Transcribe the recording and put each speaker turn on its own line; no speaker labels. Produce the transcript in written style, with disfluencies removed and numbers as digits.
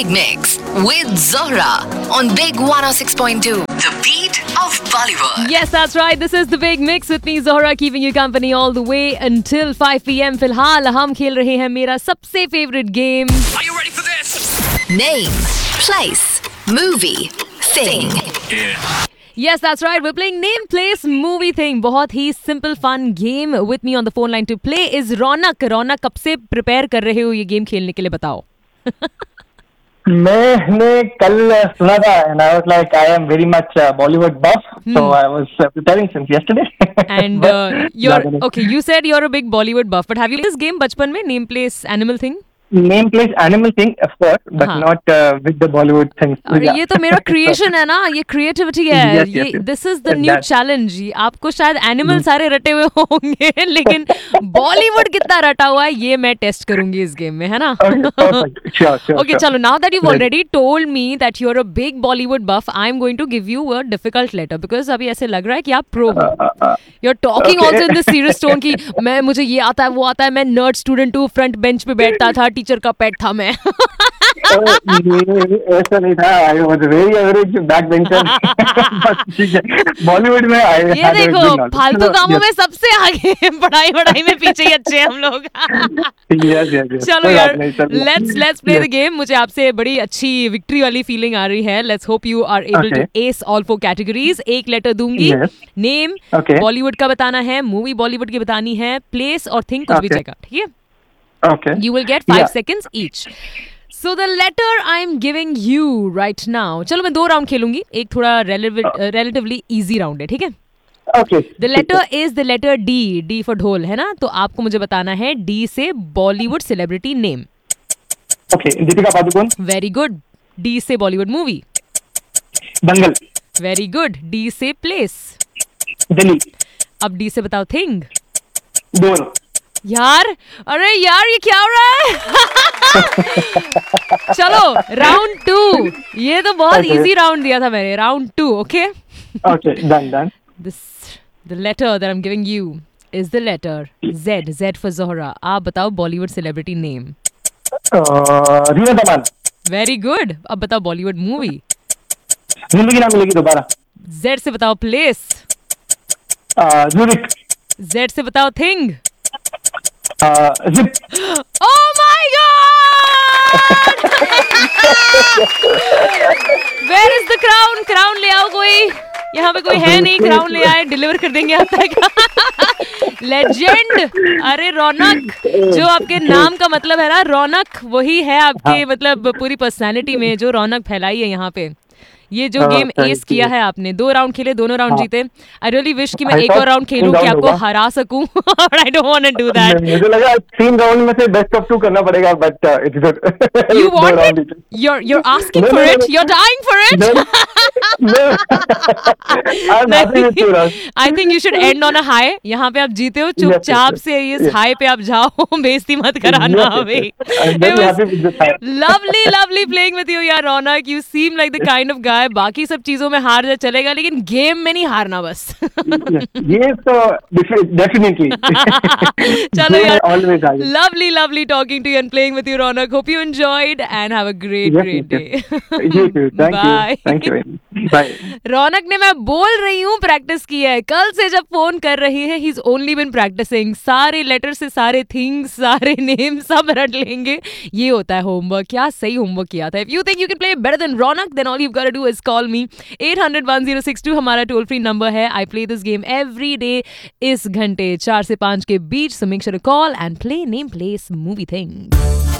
Big Mix with Zohra on Big 106.2. The beat of Bollywood.
Yes, that's right. This is the Big Mix with me, Zohra, keeping you company all the way until 5 p.m. फिलहाल हम खेल रहे हैं मेरा सबसे favourite game.
Are you ready for this? Name, place, movie, thing.
Yes, that's right. We're playing Name, Place, Movie Thing. बहुत ही simple fun game. With me on the phone line to play is रौनक. रौनक, कब से prepare कर रहे हो ये game खेलने के लिए, बताओ.
मैंने कल सुना था and I was like I am very much Bollywood buff, so I was preparing since yesterday.
And you said you're a big Bollywood buff, but have you played this game बचपन में, Name, Place, Animal Thing?
Name, place, animal thing, of course, but not with the Bollywood thing.
Yeah. ये तो मेरा creation है ना, ये creativity है. ये this is the new challenge. आपको शायद एनिमल सारे रटे हुए होंगे, लेकिन बॉलीवुड कितना रटा हुआ है ये मैं टेस्ट करूंगी इस गेम में, है ना? ओके, चलो. Now that you already told me that you are a big Bollywood buff, I am going to give you a difficult letter, because अभी ऐसे लग रहा है कि आप प्रो हो. You are talking also in this serious tone की मुझे ये आता है वो आता है, मैं नर्ड स्टूडेंट हूँ, फ्रंट बेंच पे बैठता था, टीचर का पेट था मैं.
ऐसा नहीं था. I was very average backbencher. Bollywood में
ये देखो, फालतू कामों में सबसे आगे, पढ़ाई में पीछे ही अच्छे हम लोग. चलो यार, let's play the game. मुझे आपसे बड़ी अच्छी विक्ट्री वाली फीलिंग आ रही है. Let's hope you are able to ace all 4 categories. एक लेटर दूंगी. नेम बॉलीवुड का बताना है, मूवी बॉलीवुड की बतानी है, प्लेस और थिंग कुछ भी जगह. ठीक है?
Okay.
You will get 5 seconds each. So the letter I'm giving you right now. चलो मैं 2 राउंड खेलूंगी. एक थोड़ा relatively easy राउंड है, ठीक है?
Okay.
The letter is the letter D. D for ढोल, है ना? तो आपको मुझे बताना है D से Bollywood celebrity name.
Okay. Deepika Padukone.
Very good. D से बॉलीवुड मूवी.
दंगल.
Very good. D से प्लेस.
दिल्ली.
अब D से बताओ थिंग.
डोर.
यार, अरे यार, ये क्या हो रहा है? चलो राउंड 2. ये तो बहुत इजी राउंड दिया था मैंने. Round 2. Okay,
okay, done.
The letter that I'm giving you is the letter Z. Z for Zohra. आप बताओ बॉलीवुड सेलिब्रिटी नेम.
रीना तमान.
Very good. अब बताओ बॉलीवुड मूवी.
जिंदगी ना मिलेगी दोबारा.
Z से बताओ प्लेस.
ज़ुरिक.
Z से बताओ thing.
Zip.
Oh my God! Where is the crown? Crown ले आओ कोई. यहाँ पे कोई है नहीं, क्राउन ले आए, डिलीवर कर देंगे आप तक. लेजेंड. अरे रौनक, जो आपके नाम का मतलब है ना, रौनक, वही है आपके मतलब पूरी पर्सनालिटी में जो रौनक फैलाई है यहाँ पे. ये जो गेम एस किया है आपने. 2 राउंड खेले, दोनों राउंड जीते. आई रियली विश कि मैं एक और राउंड खेलूं कि आपको हरा सकूं. I don't want to do that.
मुझे लगा 3 राउंड में से बेस्ट ऑफ 2 करना पड़ेगा, but it's good.
You want it? you're asking for it? You're dying for it? I think you should end on a high. यहाँ पे आप जीते हो, चुपचाप से इस हाई पे आप जाओ. बेइज्जती मत कराना हमें. Lovely playing with you यार रौनक. You seem like the kind of guy. बाकी सब चीजों में हार जा चलेगा, लेकिन गेम में नहीं हारना बस.
ये तो डेफिनेटली.
चलो यार, lovely talking to you and playing with you Raunak. Hope you enjoyed and have a great day.
You too. Thank you. Bye.
रौनक ने, मैं बोल रही हूँ, प्रैक्टिस की है. कल से जब फोन कर रही है, he's only been practicing. सारे लेटर से सारे थिंग्स, सारे नेम सब रट लेंगे. ये होता है होमवर्क. क्या सही होमवर्क किया था. If you think you can play better than Ronak, then all you've got to do is call me. 800-1062 हमारा टोल फ्री नंबर है. I play this game every day इस घंटे 4 से 5 के बीच. So make sure to call and play Name, Place, Movie Thing.